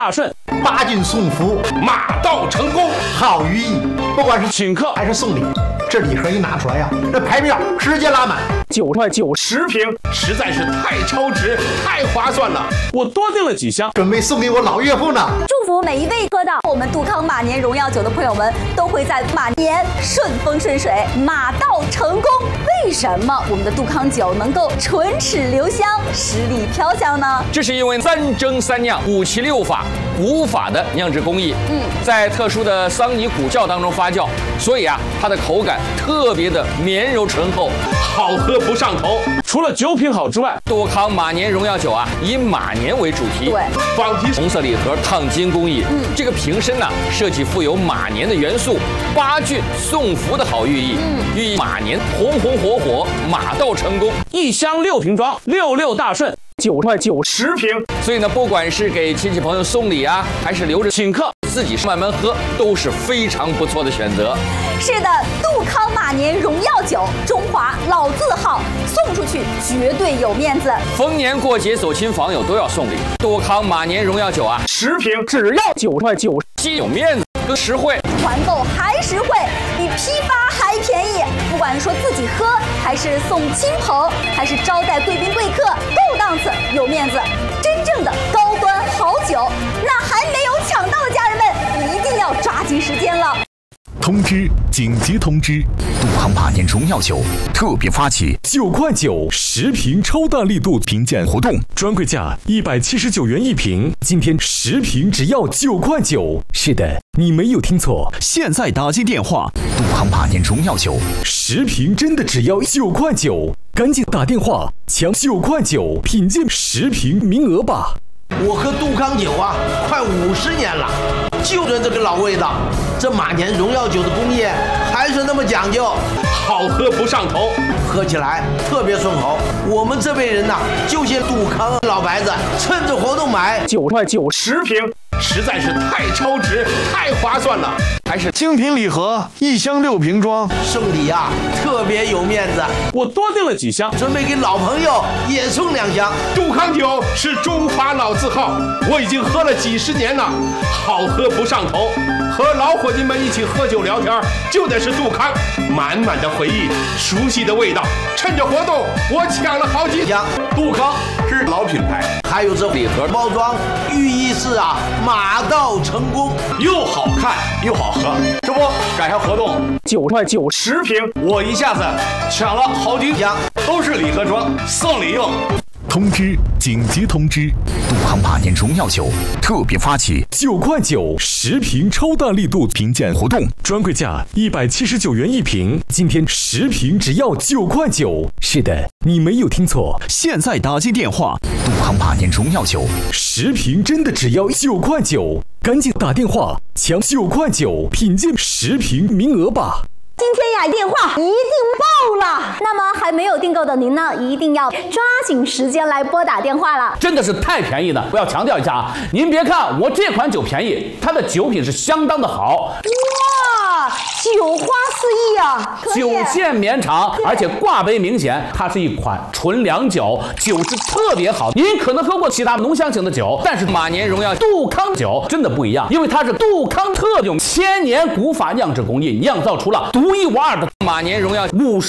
大顺， 八骏送福， 马到成功， 好寓意。不管是请客还是送礼，这礼盒一拿出来呀，这排面直接拉满 ，9块9， 食品实在是太超值，太划算了。 我多订了几箱， 准备送给我老岳父呢。 祝福每一位喝到我们杜康马年荣耀酒的朋友们，都会在马年顺风顺水，马到成功。为什么我们的杜康酒能够唇齿留香，十里飘香呢？ 这是因为3蒸3酿5七6法古法的酿制工艺，在特殊的桑泥古窖当中发酵，所以它的口感特别的绵柔醇厚， 好喝不上头。 除了酒品好之外， 杜康马年荣耀酒以马年为主题， 对， 仿题红色礼盒烫金工艺，这个瓶身设计富有马年的元素，8骏送福的好寓意，寓意马年红红火火，马到成功。 1箱6瓶装，66大顺，9块9， 食品。 所以呢，不管是给亲戚朋友送礼还是留着请客， 自己慢慢喝，都是非常不错的选择。 是的，杜康马年荣耀酒，中华老字号，送出去绝对有面子。 逢年过节走亲访友都要送礼，杜康马年荣耀酒食品只要9块9， 既有面子更实惠， 团购还实惠，比批发还便宜。不管说自己喝，还是送亲朋，还是招待贵宾贵客，够档次有面子，真正的高端好酒。那还没有抢到的家人们，一定要抓紧时间了。 通知！紧急通知！杜康马年荣耀酒特别发起9块910瓶超大力度评鉴活动，专柜价179元1瓶，今天10瓶只要9块9。是的，你没有听错，现在打进电话，杜康马年荣耀酒10瓶真的只要9块9，赶紧打电话抢9块9品鉴10瓶名额吧。 我喝杜康酒快50年了，就着这个老味道。这马年荣耀酒的工业还是那么讲究， 好喝不上头， 喝起来特别顺口。我们这辈人就信杜康老牌子，趁着活动买 9块9， 食品实在是太超值，太划算了。 还是精品礼盒，1箱6瓶装， 送礼特别有面子。 我多订了几箱， 准备给老朋友也送2箱。 杜康酒是中华老字号，我已经喝了几10年了，好喝不上头。和老伙计们一起喝酒聊天，就得是杜康，满满的回忆，熟悉的味道。趁着活动，我抢了好几箱。 杜康是老品牌， 还有这礼盒包装，寓意是马到成功， 又好看又好喝。这不赶上活动 9块9， 食品我一下子抢了好几箱，都是礼盒装，送礼用。 通知！紧急通知！杜康马年荣耀酒特别发起9块910瓶超大力度评鉴活动，专柜价179元1瓶，今天10瓶只要9块9。是的，你没有听错，现在打进电话，杜康马年荣耀酒10瓶真的只要9块9，赶紧打电话抢9块9品鉴10瓶名额吧。 今天电话一定爆了。那么还没有订购的您呢，一定要抓紧时间来拨打电话了。 真的是太便宜了！我要强调一下您别看我这款酒便宜，它的酒品是相当的好。 哇，酒花四溢酒线绵长，而且挂杯明显，它是一款纯粮酒，酒质特别好。您可能喝过其他浓香型的酒，但是马年荣耀杜康酒真的不一样，因为它是杜康特有1000年古法酿制工艺，酿造出了独一无二的马年荣耀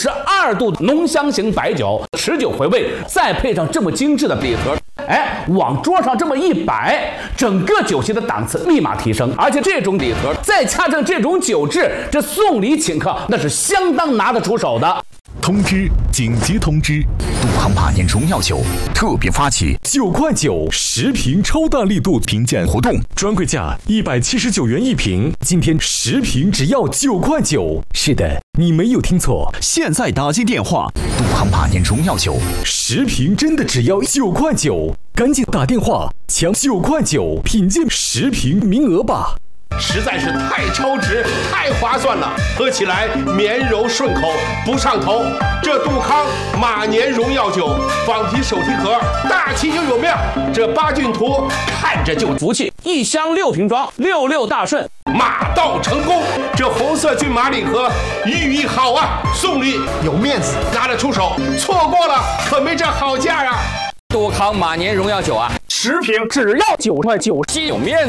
52度浓香型白酒，持久回味，再配上这么精致的礼盒，往桌上这么一摆，整个酒席的档次立马提升。而且这种礼盒再加上这种酒质，这送礼请客那是相当拿得出手的。 通知！紧急通知！杜康马年荣耀酒特别发起9块910瓶超大力度评鉴活动，专柜价179元1瓶，今天10瓶只要9块9。是的，你没有听错，现在打进电话，杜康马年荣耀酒10瓶真的只要9块9，赶紧打电话抢9块9品鉴10瓶名额吧。 实在是太超值，太划算了，喝起来绵柔顺口，不上头。这杜康马年荣耀酒仿题手提盒，大气又有面，这8骏图看着就福气，1箱6瓶装，66大顺， 马到成功。这红色骏马礼盒寓意好送礼有面子， 拿得出手，错过了可没这好价杜康马年荣耀酒食品只要9块9， 既有面子